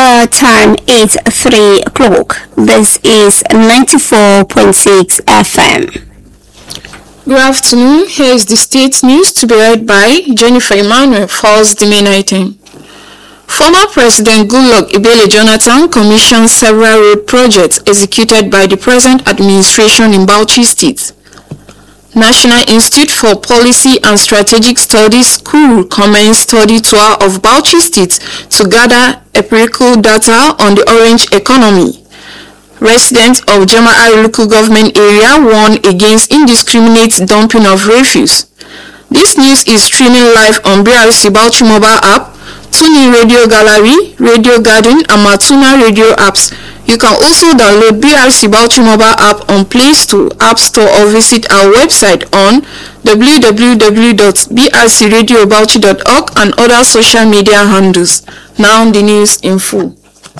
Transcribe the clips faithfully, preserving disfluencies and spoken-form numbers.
Uh, time is three o'clock. This is ninety-four point six F M. Good afternoon. Here is the state news to be read by Jennifer Emmanuel. First, the main item. Former President Goodluck Ebele Jonathan commissioned several road projects executed by the present administration in Bauchi State. National Institute for Policy and Strategic Studies (K U R) commenced study tour of Bauchi State to gather empirical data on the orange economy. Residents of Jama'ari local government area warn against indiscriminate dumping of refuse. This news is streaming live on B R C Bauchi mobile app, TuneIn Radio Gallery, Radio Garden, and Matuna Radio apps. You can also download B R C Bauchi mobile app on Play Store, App Store, or visit our website on w w w dot b r c radio bauchi dot org and other social media handles. Now the news in full.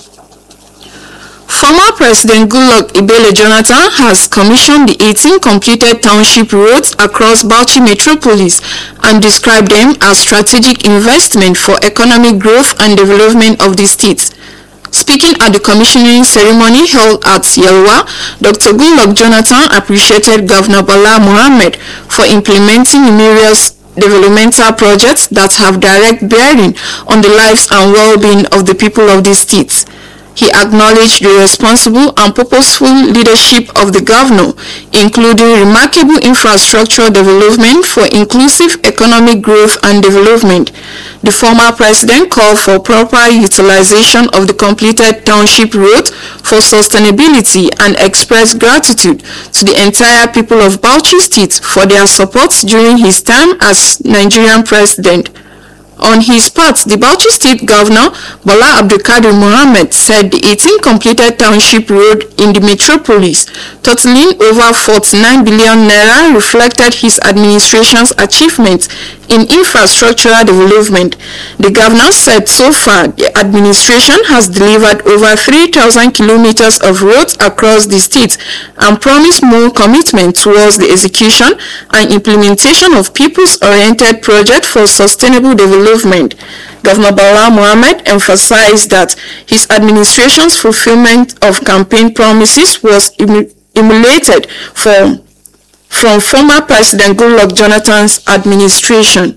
Former President Goodluck Ebele Jonathan has commissioned the eighteen completed township roads across Bauchi metropolis and described them as strategic investment for economic growth and development of the state. Speaking at the commissioning ceremony held at Yelwa, Doctor Goodluck Jonathan appreciated Governor Bala Mohammed for implementing numerous developmental projects that have direct bearing on the lives and well-being of the people of the state. He acknowledged the responsible and purposeful leadership of the governor, including remarkable infrastructure development for inclusive economic growth and development. The former president called for proper utilization of the completed township road for sustainability and expressed gratitude to the entire people of Bauchi State for their support during his time as Nigerian president. On his part, the Bauchi State Governor, Bala Abdulkadir Mohammed, said the eighteen completed township road in the metropolis, totaling over forty-nine billion naira, reflected his administration's achievements in infrastructural development. The governor said so far the administration has delivered over three thousand kilometers of roads across the state and promised more commitment towards the execution and implementation of people's-oriented projects for sustainable development. Governor Bala Mohammed emphasized that his administration's fulfillment of campaign promises was emulated from, from former President Goodluck Jonathan's administration.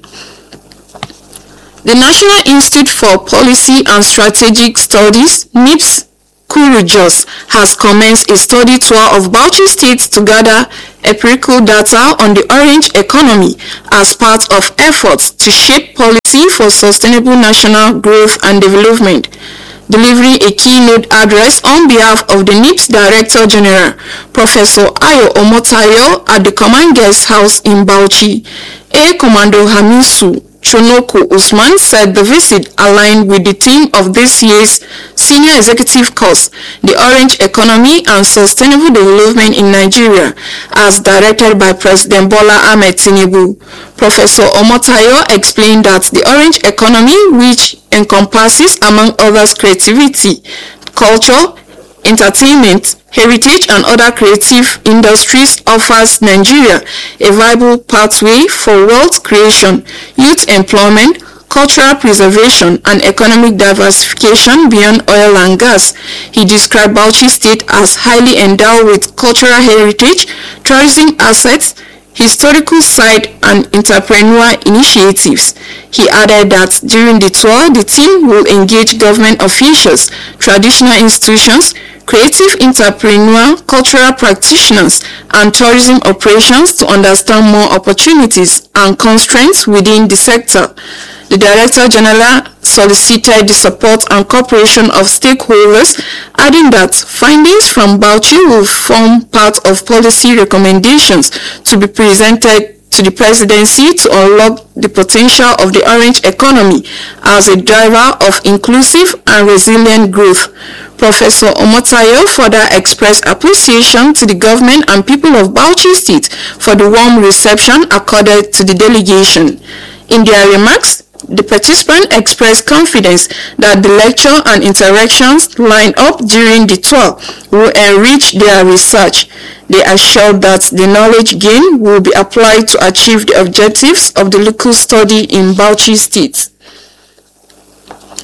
The National Institute for Policy and Strategic Studies, NIPS, K U R Jos, has commenced a study tour of Bauchi State to gather empirical data on the orange economy as part of efforts to shape policy for sustainable national growth and development. Delivering a keynote address on behalf of the NIPS Director General, Professor Ayo Omotayo, at the Command Guest House in Bauchi, Air Commando Hamisu Chonoko Usman said the visit aligned with the theme of this year's Senior Executive Course, The Orange Economy and Sustainable Development in Nigeria, as directed by President Bola Ahmed Tinubu. Professor Omotayo explained that the orange economy, which encompasses, among others, creativity, culture, entertainment, heritage, and other creative industries, offers Nigeria a viable pathway for wealth creation, youth employment, cultural preservation, and economic diversification beyond oil and gas. He described Bauchi State as highly endowed with cultural heritage, tourism assets, historical site, and entrepreneurial initiatives. He added that during the tour, the team will engage government officials, traditional institutions, creative entrepreneur, cultural practitioners, and tourism operations to understand more opportunities and constraints within the sector. The Director General solicited the support and cooperation of stakeholders, adding that findings from Bauchi will form part of policy recommendations to be presented to the presidency to unlock the potential of the orange economy as a driver of inclusive and resilient growth. Professor Omotayo further expressed appreciation to the government and people of Bauchi State for the warm reception accorded to the delegation. In their remarks, the participants expressed confidence that the lecture and interactions lined up during the tour will enrich their research. They assured that the knowledge gained will be applied to achieve the objectives of the local study in Bauchi State.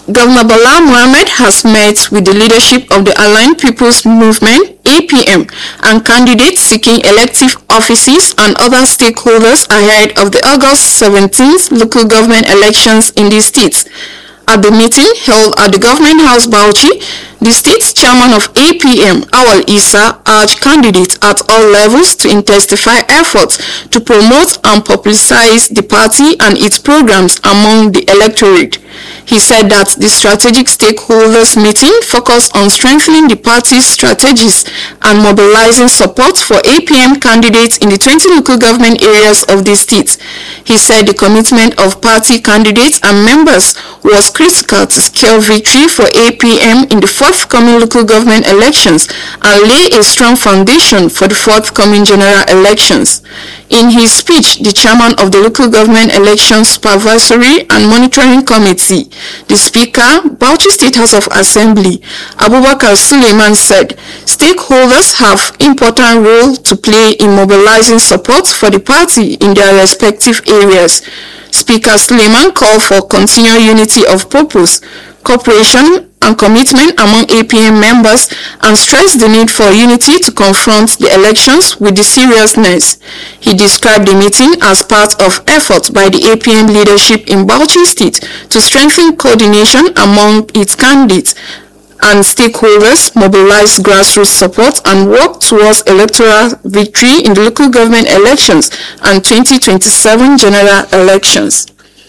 Governor Bala Mohammed has met with the leadership of the Aligned People's Movement A P M and candidates seeking elective offices and other stakeholders ahead of the August seventeenth local government elections in the state. At the meeting held at the Government House Bauchi, the state's chairman of A P M, Awal Isa, urged candidates at all levels to intensify efforts to promote and publicize the party and its programs among the electorate. He said that the strategic stakeholders meeting focused on strengthening the party's strategies and mobilizing support for A P M candidates in the twenty local government areas of the state. He said the commitment of party candidates and members was critical to secure victory for A P M in the forthcoming local government elections and lay a strong foundation for the forthcoming general elections. In his speech, the chairman of the Local Government Elections Supervisory and Monitoring Committee, the Speaker, Bauchi State House of Assembly, Abubakar Suleiman said, stakeholders have important role to play in mobilizing support for the party in their respective areas. Speaker Suleiman called for continued unity of purpose, cooperation and commitment among A P M members and stressed the need for unity to confront the elections with the seriousness. He described the meeting as part of efforts by the A P M leadership in Bauchi State to strengthen coordination among its candidates and stakeholders, mobilize grassroots support and work towards electoral victory in the local government elections and twenty twenty-seven general elections.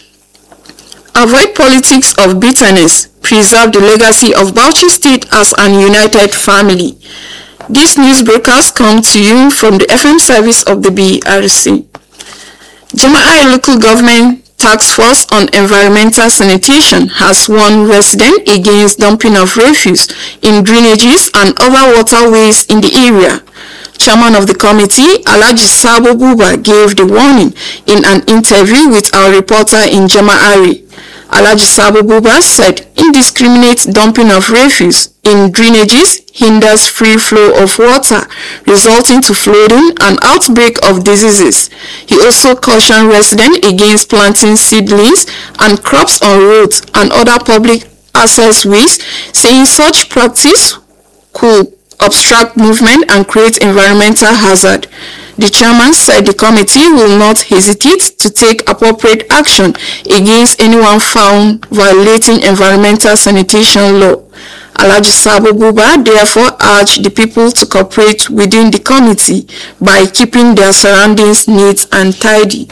Avoid politics of bitterness. Preserve the legacy of Bauchi State as an united family. This news broadcast comes to you from the F M service of the B R C. Jama'ai Local Government Task Force on Environmental Sanitation has warned residents against dumping of refuse in drainages and other waterways in the area. Chairman of the committee, Alhaji Sabo Buba, gave the warning in an interview with our reporter in Jama'ari. Alhaji Sabo Buba said indiscriminate dumping of refuse in drainages hinders free flow of water, resulting to flooding and outbreak of diseases. He also cautioned residents against planting seedlings and crops on roads and other public access ways, saying such practice could obstruct movement and create environmental hazard. The chairman said the committee will not hesitate to take appropriate action against anyone found violating environmental sanitation law. Alhaji Sabo Buba therefore urged the people to cooperate within the committee by keeping their surroundings neat and tidy.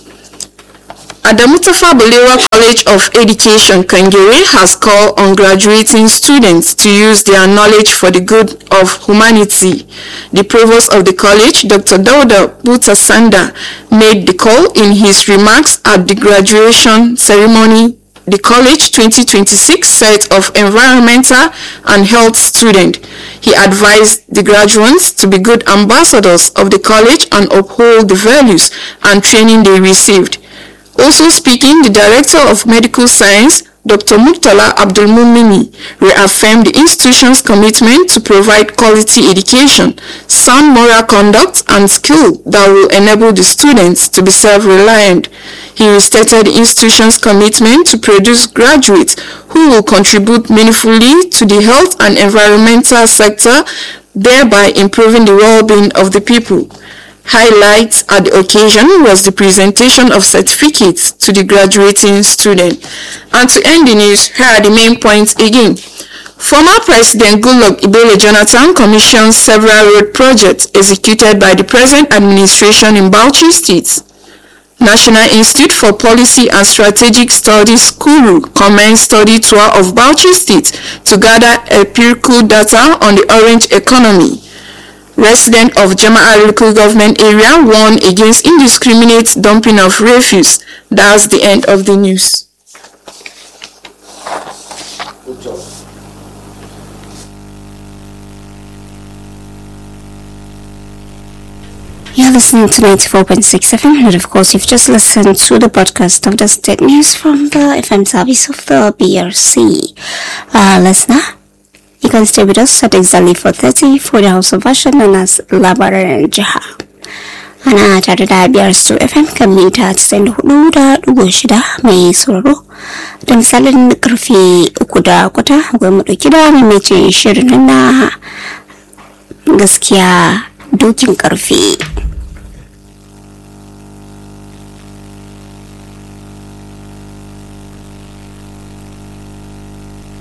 At the Mutafa Balewa College of Education, Kangere has called on graduating students to use their knowledge for the good of humanity. The provost of the college, Doctor Dauda Butasanda, made the call in his remarks at the graduation ceremony. The college twenty twenty-six set of environmental and health students. He advised the graduates to be good ambassadors of the college and uphold the values and training they received. Also speaking, the Director of Medical Science, Doctor Murtala Abdulmumini, reaffirmed the institution's commitment to provide quality education, sound moral conduct, and skill that will enable the students to be self-reliant. He restated the institution's commitment to produce graduates who will contribute meaningfully to the health and environmental sector, thereby improving the well-being of the people. Highlights at the occasion was the presentation of certificates to the graduating student. And to end the news, here are the main points again. Former President Goodluck Ebele Jonathan commissioned several road projects executed by the present administration in Bauchi State. National Institute for Policy and Strategic Studies, Kuru, commenced study tour of Bauchi State to gather empirical data on the orange economy. Residents of Jama'ar local government area warn against indiscriminate dumping of refuse. That's the end of the news. You're listening to ninety-four point six F M, and of course you've just listened to the podcast of the state news from the F M service of the B R C. Uh, listener, you can stay with us at exactly four thirty for the House of Worship known as Labaran Jaha. ana tare da biyar su F M kan mita casa'in da hudu da ɗigo shida mai sauraro da misalin karfe uku da kwata gwamnati dauki da mai shirin na gaskiya dokin karfe.